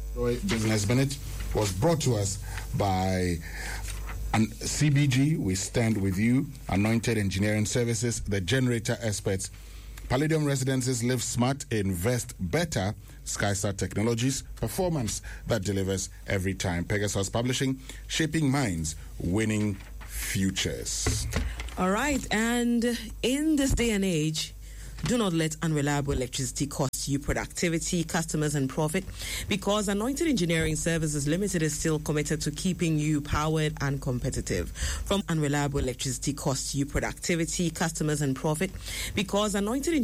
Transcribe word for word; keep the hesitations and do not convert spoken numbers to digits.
Business Minute was brought to us by and C B G. We stand with you. Anointed Engineering Services, the generator experts. Palladium Residences, live smart, invest better. SkyStar Technologies, performance that delivers every time. Pegasus Publishing, shaping minds, winning futures. All right, and in this day and age, do not let unreliable electricity cost you productivity, customers, and profit, because Anointed Engineering Services Limited is still committed to keeping you powered and competitive. From unreliable electricity costs you productivity, customers, and profit, because Anointed